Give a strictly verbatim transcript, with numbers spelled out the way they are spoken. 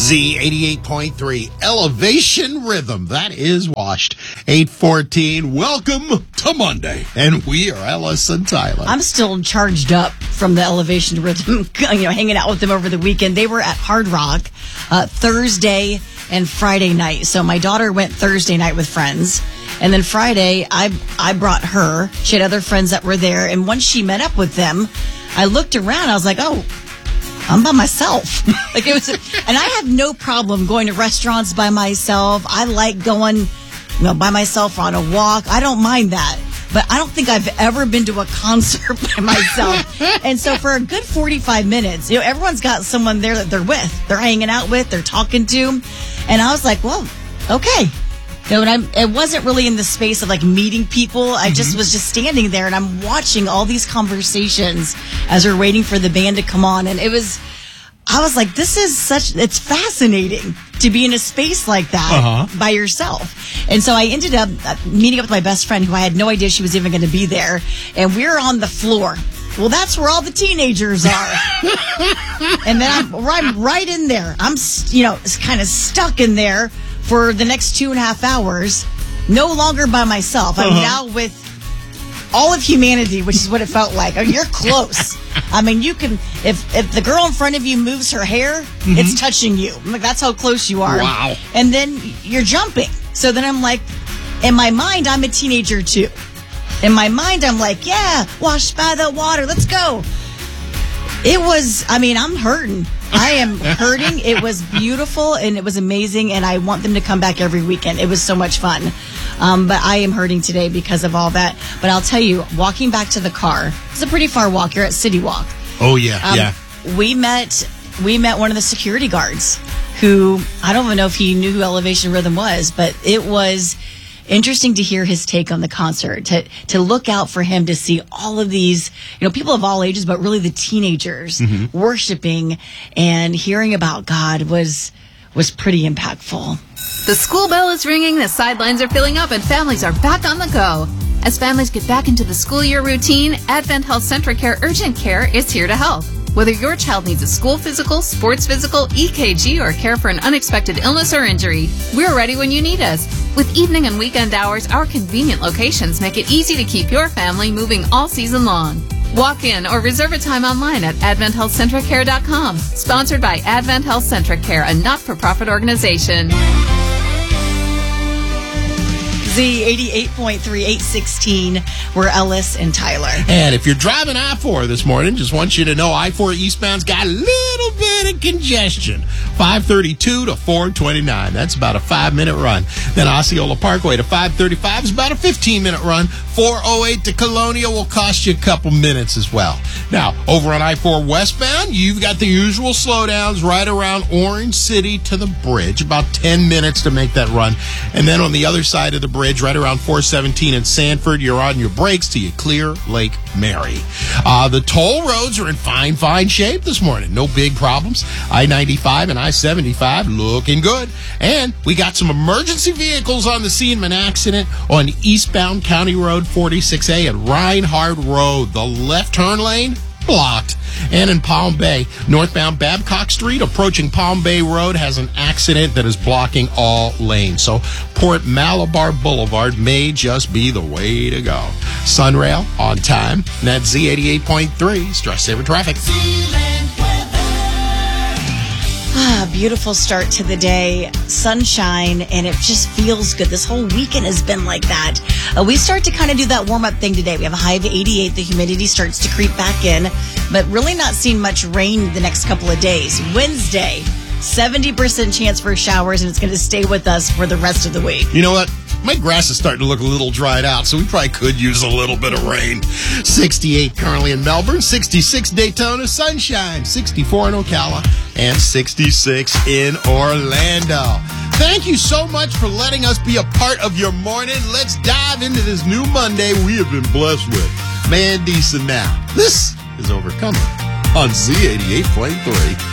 Z eighty-eight point three, Elevation Rhythm. That is washed. eight fourteen, welcome to Monday. And we are Ellis and Tyler. I'm still charged up from the Elevation Rhythm, you know, hanging out with them over the weekend. They were at Hard Rock uh, Thursday and Friday night. So my daughter went Thursday night with friends. And then Friday, I I brought her. She had other friends that were there. And once she met up with them, I looked around. I was like, oh, I'm by myself. Like it was, and I have no problem going to restaurants by myself. I like going, you know, by myself on a walk. I don't mind that. But I don't think I've ever been to a concert by myself. And so for a good forty-five minutes, you know, everyone's got someone there that they're with. They're hanging out with, they're talking to. And I was like, well, okay. You know, and I'm, it wasn't really in the space of like meeting people. I just mm-hmm. was just standing there and I'm watching all these conversations as we're waiting for the band to come on. And it was, I was like, this is such, it's fascinating to be in a space like that uh-huh. by yourself. And so I ended up meeting up with my best friend who I had no idea she was even going to be there. And we were on the floor. Well, that's where all the teenagers are. And then I'm, I'm right in there. I'm, you know, kind of stuck in there for the next two and a half hours, no longer by myself. I'm uh-huh. now with all of humanity, which is what it felt like. I mean, you're close. I mean, you can, if if the girl in front of you moves her hair, mm-hmm. it's touching you. I'm like, that's how close you are. Wow. And then you're jumping. So then I'm like, in my mind, I'm a teenager too. In my mind, I'm like, yeah, washed by the water, let's go. It was, I mean, I'm hurting. I am hurting. It was beautiful and it was amazing, and I want them to come back every weekend. It was so much fun. Um, but I am hurting today because of all that. But I'll tell you, walking back to the car, it's a pretty far walk. You're at City Walk. Oh, yeah, um, yeah. We met, we met one of the security guards who, I don't even know if he knew who Elevation Rhythm was, but it was interesting to hear his take on the concert, to to look out for him, to see all of these, you know, people of all ages, but really the teenagers mm-hmm. worshiping and hearing about God was was pretty impactful. The school bell is ringing, the sidelines are filling up, and families are back on the go. As families get back into the school year routine, Advent Health Centric Care Urgent Care is here to help. Whether your child needs a school physical, sports physical, E K G, or care for an unexpected illness or injury, we're ready when you need us. With evening and weekend hours, our convenient locations make it easy to keep your family moving all season long. Walk in or reserve a time online at advent health centric care dot com. Sponsored by Advent Health Centric Care, a not-for-profit organization. Z eighty-eight point three, eight sixteen, we're Ellis and Tyler. And if you're driving I four this morning, just want you to know I four eastbound's got a little bit of congestion. five thirty-two to four twenty-nine. That's about a five-minute run. Then Osceola Parkway to five thirty-five is about a fifteen-minute run. four oh eight to Colonial will cost you a couple minutes as well. Now, over on I four westbound, you've got the usual slowdowns right around Orange City to the bridge. About ten minutes to make that run. And then on the other side of the bridge, right around four seventeen in Sanford, you're on your brakes till you clear Lake Mary. Uh, the toll roads are in fine, fine shape this morning. No big problems. I ninety-five and I seventy-five looking good. And we got some emergency vehicles on the scene of an accident on eastbound County Road forty-six A at Reinhardt Road. The left turn lane blocked. And in Palm Bay, northbound Babcock Street approaching Palm Bay Road has an accident that is blocking all lanes. So Port Malabar Boulevard may just be the way to go. Sunrail on time. And that's Z eighty-eight point three, Stress Saver Traffic. Ah, beautiful start to the day. Sunshine, and it just feels good. This whole weekend has been like that. Uh, we start to kind of do that warm-up thing today. We have a high of eighty-eight. The humidity starts to creep back in, but really not seeing much rain the next couple of days. Wednesday, seventy percent chance for showers, and it's going to stay with us for the rest of the week. You know what? My grass is starting to look a little dried out, so we probably could use a little bit of rain. sixty-eight currently in Melbourne, sixty-six Daytona, sunshine, sixty-four in Ocala, and sixty-six in Orlando. Thank you so much for letting us be a part of your morning. Let's dive into this new Monday we have been blessed with. Man, decent now. This is Overcomer on Z eighty-eight point three.